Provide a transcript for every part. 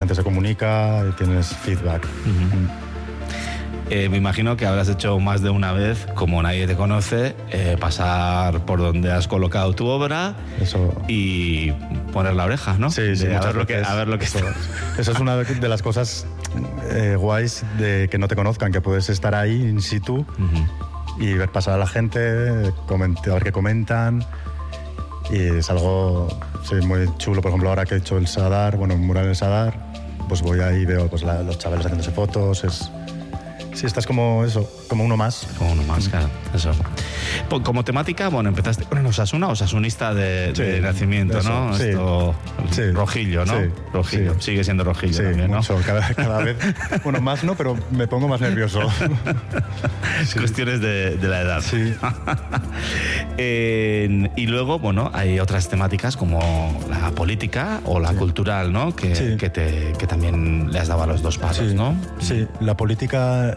gente se comunica y tienes feedback. Me imagino que habrás hecho más de una vez, como nadie te conoce, pasar por donde has colocado tu obra y poner la oreja, ¿no? Sí, sí, a ver lo que eso es una de las cosas guays de que no te conozcan, que puedes estar ahí in situ y ver pasar a la gente, a ver qué comentan. Y es algo muy chulo. Por ejemplo, ahora que he hecho el Sadar, un mural en el Sadar, pues voy ahí y veo pues, los chavales haciéndose fotos. Sí, estás como eso, como uno más. Como uno más, claro, eso. Como temática, empezaste con el osasunista de nacimiento, eso, ¿no? Sí. Esto, sí. Rojillo, ¿no? Sí. Rojillo, Sí. Sigue siendo rojillo sí, también, ¿no? Mucho, cada vez, más no, pero me pongo más nervioso. Sí. Cuestiones de la edad. Sí. Y luego, hay otras temáticas como la política o la cultural, ¿no? Que también le has dado a los dos palos, ¿no? Sí, la política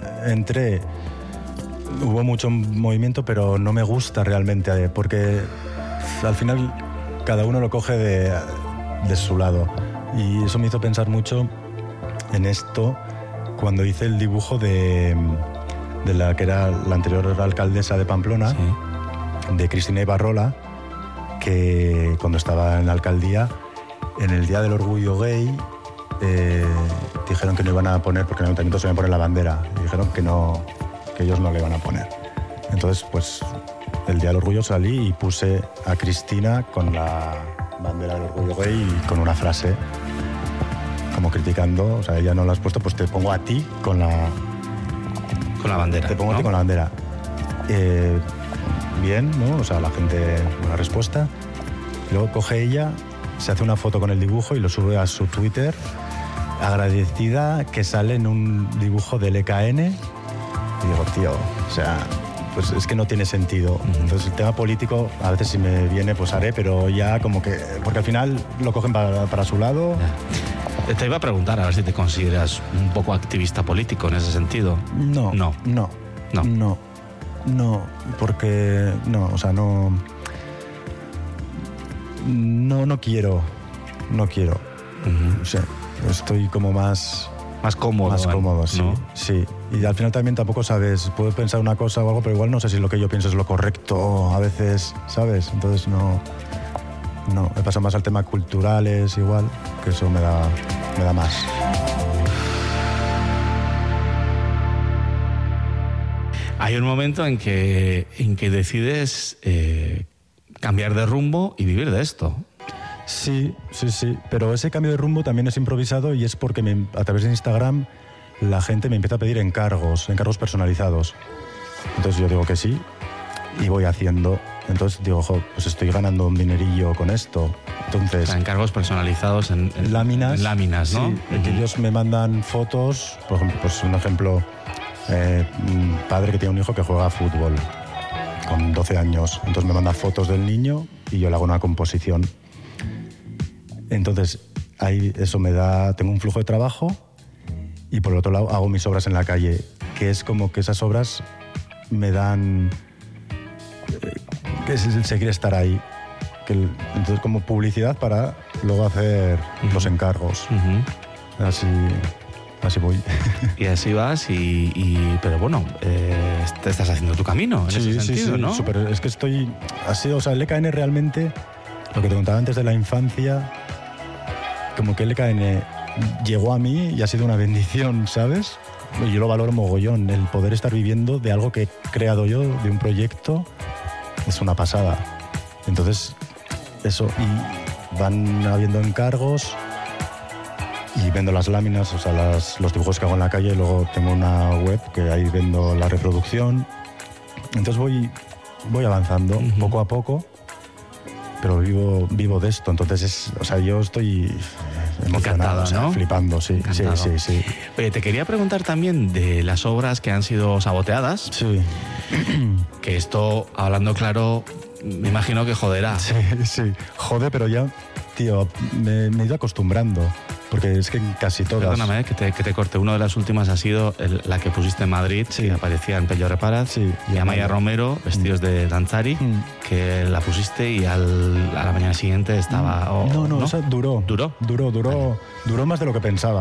hubo mucho movimiento, pero no me gusta realmente, porque al final cada uno lo coge de su lado. Y eso me hizo pensar mucho en esto cuando hice el dibujo de la que era la anterior alcaldesa de Pamplona, de Cristina Ibarrola, que cuando estaba en la alcaldía, en el Día del Orgullo Gay, dijeron que no iban a poner, porque en el ayuntamiento se iban a poner la bandera, y dijeron que ellos no le iban a poner. Entonces, pues, el Día del Orgullo salí y puse a Cristina con la bandera del Orgullo Gay y con una frase como criticando, o sea, ella no la has puesto, pues te pongo a ti con la bandera. Te pongo a ti con la bandera. Bien, ¿no? O sea, la gente, una respuesta. Luego coge ella, se hace una foto con el dibujo y lo sube a su Twitter, agradecida, que sale en un dibujo del EKN. Y digo, tío, o sea, pues es que no tiene sentido. Entonces el tema político, a veces si me viene, pues haré, pero ya como que... Porque al final lo cogen para su lado. Te iba a preguntar a ver si te consideras un poco activista político en ese sentido. No, porque... No, o sea, no quiero. O sea, estoy como más cómodo. Más cómodo, sí, ¿no? Sí. Y al final también tampoco sabes, puedo pensar una cosa o algo, pero igual no sé si lo que yo pienso es lo correcto a veces, ¿sabes? Entonces no, me pasa más al tema culturales igual, que eso me da más. Hay un momento en que decides cambiar de rumbo y vivir de esto. Sí, pero ese cambio de rumbo también es improvisado y es porque a través de Instagram la gente me empieza a pedir encargos personalizados. Entonces yo digo que sí y voy haciendo. Entonces digo, pues estoy ganando un dinerillo con esto. Entonces, encargos personalizados en láminas. En láminas, ¿no? Sí, que ellos me mandan fotos, por ejemplo, pues un ejemplo, un padre que tiene un hijo que juega a fútbol con 12 años. Entonces me manda fotos del niño y yo le hago una composición. Entonces, ahí eso tengo un flujo de trabajo y por el otro lado hago mis obras en la calle, que es como que esas obras me dan que seguir estar ahí. Entonces, como publicidad para luego hacer los encargos. Así voy. Y así vas, pero bueno, te estás haciendo tu camino en ese sentido, ¿no? Súper. Es que o sea, el EKN realmente, lo que te contaba antes de la infancia, como que el EKN llegó a mí y ha sido una bendición, ¿sabes? Yo lo valoro mogollón, el poder estar viviendo de algo que he creado yo, de un proyecto, es una pasada. Entonces, eso, y van habiendo encargos y vendo las láminas, o sea, los dibujos que hago en la calle, luego tengo una web que ahí vendo la reproducción. Entonces voy avanzando poco a poco, pero vivo de esto. Entonces, o sea, yo estoy emocionado, encantado, ¿no? Flipando, sí. Oye, te quería preguntar también de las obras que han sido saboteadas. Sí. Que esto, hablando claro, me imagino que joderá. Sí. Jode, pero ya, tío, me he ido acostumbrando. Porque es que casi todas... Perdóname que te corte. Una de las últimas ha sido la que pusiste en Madrid, que aparecía en Pello Reparaz, y Amaya Romero, vestidos de Danzari, que la pusiste y a la mañana siguiente estaba... No, o sea, duró. ¿Duró? Duró más de lo que pensaba.